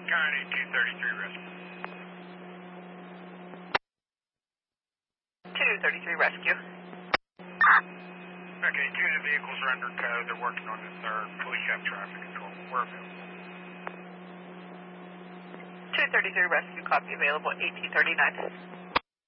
County 233 rescue. 233 rescue. Okay, 2 of the vehicles are under code. They're working on the third. Police have traffic control. We're available. 233 rescue, copy available, 1839.